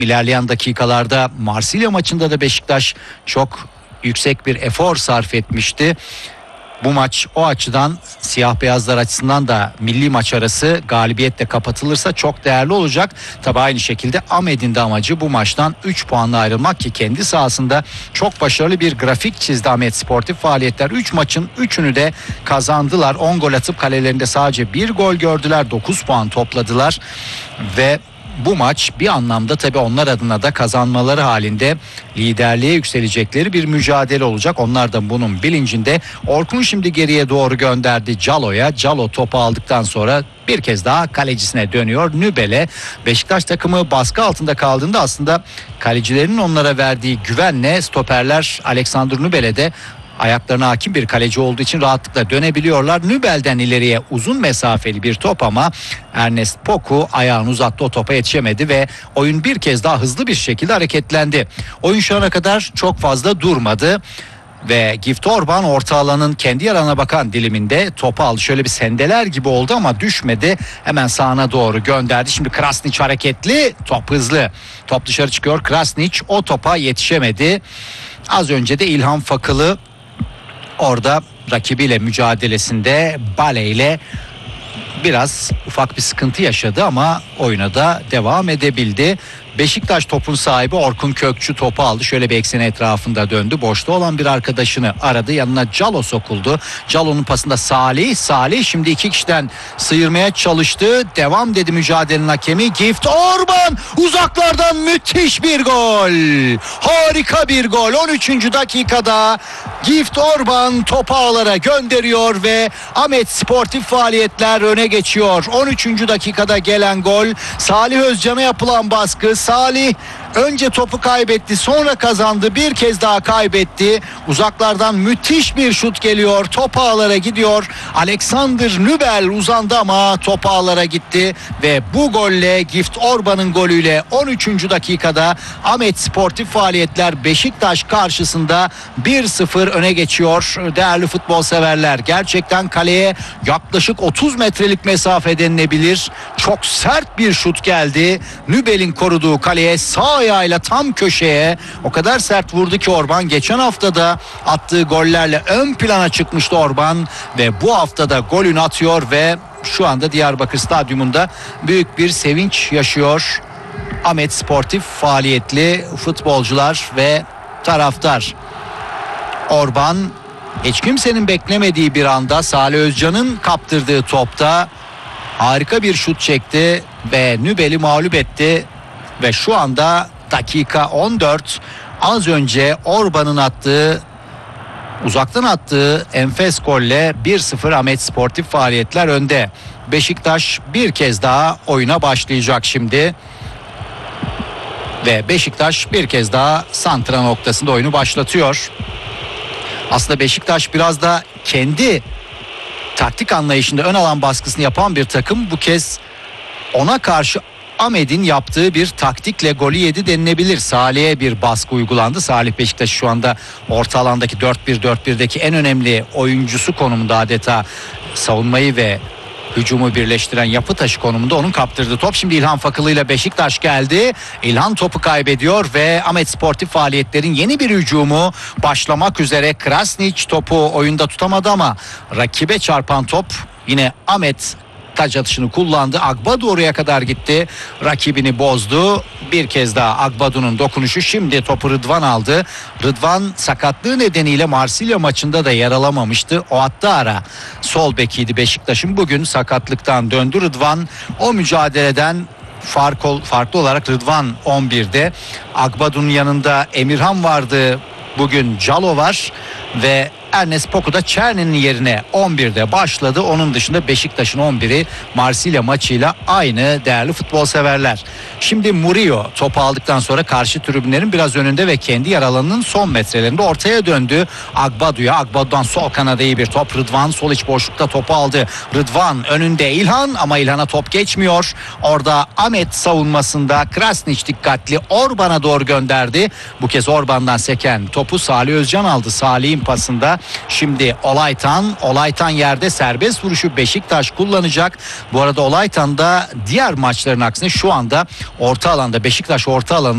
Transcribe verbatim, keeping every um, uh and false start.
İlerleyen dakikalarda Marsilya maçında da Beşiktaş çok yüksek bir efor sarf etmişti. Bu maç o açıdan siyah beyazlar açısından da milli maç arası galibiyetle kapatılırsa çok değerli olacak. Tabi aynı şekilde Ahmet'in de amacı bu maçtan üç puanla ayrılmak ki kendi sahasında çok başarılı bir grafik çizdi Ahmet Sportif Faaliyetler. üç maçın üçünü de kazandılar. on gol atıp kalelerinde sadece bir gol gördüler. dokuz puan topladılar ve bu maç bir anlamda tabii onlar adına da kazanmaları halinde liderliğe yükselecekleri bir mücadele olacak. Onlar da bunun bilincinde. Orkun şimdi geriye doğru gönderdi Calo'ya. Calo topu aldıktan sonra bir kez daha kalecisine dönüyor. Nübel'e. Beşiktaş takımı baskı altında kaldığında aslında kalecilerinin onlara verdiği güvenle stoperler Alexander Nübel'e de ayaklarına hakim bir kaleci olduğu için rahatlıkla dönebiliyorlar. Nübel'den ileriye uzun mesafeli bir top ama Ernest Poku ayağını uzattı, o topa yetişemedi ve oyun bir kez daha hızlı bir şekilde hareketlendi. Oyun şu ana kadar çok fazla durmadı ve Gift Orban orta alanın kendi yarana bakan diliminde topu aldı. Şöyle bir sendeler gibi oldu ama düşmedi. Hemen sağına doğru gönderdi. Şimdi Krasnić hareketli, top hızlı. Top dışarı çıkıyor. Krasnić o topa yetişemedi. Az önce de İlhan Fakılı orada rakibiyle mücadelesinde Bale ile biraz ufak bir sıkıntı yaşadı ama oyuna da devam edebildi. Beşiktaş topun sahibi Orkun Kökçü topu aldı. Şöyle bir ekseni etrafında döndü. Boşta olan bir arkadaşını aradı. Yanına Calo sokuldu. Calo'nun pasında Salih. Salih şimdi iki kişiden sıyırmaya çalıştı. Devam dedi mücadelenin hakemi. Gift Orban uzaklardan müthiş bir gol. Harika bir gol. on üçüncü dakikada Gift Orban topu ağlara gönderiyor ve Ahmet Sportif Faaliyetler öne geçiyor. on üçüncü dakikada gelen gol. Salih Özcan'a yapılan baskı. Salih önce topu kaybetti, sonra kazandı, bir kez daha kaybetti. Uzaklardan müthiş bir şut geliyor. Top ağlara gidiyor. Alexander Nübel uzandı ama top ağlara gitti ve bu golle Gift Orban'ın golüyle on üçüncü dakikada Ahmet Sportif Faaliyetler Beşiktaş karşısında bir sıfır öne geçiyor. Değerli futbol severler, gerçekten kaleye yaklaşık otuz metrelik mesafe denilebilir. Çok sert bir şut geldi. Nübel'in koruduğu kaleye sağ ayağıyla tam köşeye o kadar sert vurdu ki Orban. Geçen haftada attığı gollerle ön plana çıkmıştı Orban ve bu haftada golünü atıyor ve şu anda Diyarbakır Stadyumunda büyük bir sevinç yaşıyor Ahmet Sportif Faaliyetli futbolcular ve taraftar. Orban hiç kimsenin beklemediği bir anda Salih Özcan'ın kaptırdığı topta harika bir şut çekti ve Nübel'i mağlup etti. Ve şu anda dakika on dört, az önce Orban'ın attığı, uzaktan attığı enfes golle bir sıfır Ahmet Sportif Faaliyetler önde. Beşiktaş bir kez daha oyuna başlayacak şimdi. Ve Beşiktaş bir kez daha santra noktasında oyunu başlatıyor. Aslında Beşiktaş biraz da kendi taktik anlayışında ön alan baskısını yapan bir takım. Bu kez ona karşı Ahmet'in yaptığı bir taktikle golü yedi denilebilir. Salih'e bir baskı uygulandı. Salih Beşiktaş şu anda orta alandaki dört bir dört birdeki en önemli oyuncusu konumunda, adeta savunmayı ve hücumu birleştiren yapı taşı konumunda, onun kaptırdığı top. Şimdi İlhan Fakılı ile Beşiktaş geldi. İlhan topu kaybediyor ve Ahmet Sportif Faaliyetlerin yeni bir hücumu başlamak üzere. Krasnić topu oyunda tutamadı ama rakibe çarpan top yine Ahmet taç atışını kullandı. Agbadu oraya kadar gitti. Rakibini bozdu. Bir kez daha Agbadu'nun dokunuşu. Şimdi topu Rıdvan aldı. Rıdvan sakatlığı nedeniyle Marsilya maçında da yer alamamıştı. O hatta ara sol bekiydi Beşiktaş'ın. Bugün sakatlıktan döndü Rıdvan. O mücadeleden farklı, farklı olarak Rıdvan on birde. Agbadu'nun yanında Emirhan vardı. Bugün Calo var ve Ernest Poku da Çerni'nin yerine on birde başladı. Onun dışında Beşiktaş'ın on biri Marsilya maçıyla aynı değerli futbol severler. Şimdi Murillo topu aldıktan sonra karşı tribünlerin biraz önünde ve kendi yer alanının son metrelerinde ortaya döndü. Agbadu'ya, Agbadu'dan sol kanada iyi bir top. Rıdvan sol iç boşlukta topu aldı. Rıdvan önünde İlhan ama İlhan'a top geçmiyor. Orada Ahmet savunmasında Krasnić dikkatli Orban'a doğru gönderdi. Bu kez Orban'dan seken topu Salih Özcan aldı. Salih'in pasında şimdi Olaytan. Olaytan yerde, serbest vuruşu Beşiktaş kullanacak. Bu arada Olaytan da diğer maçların aksine şu anda orta alanda, Beşiktaş orta alanında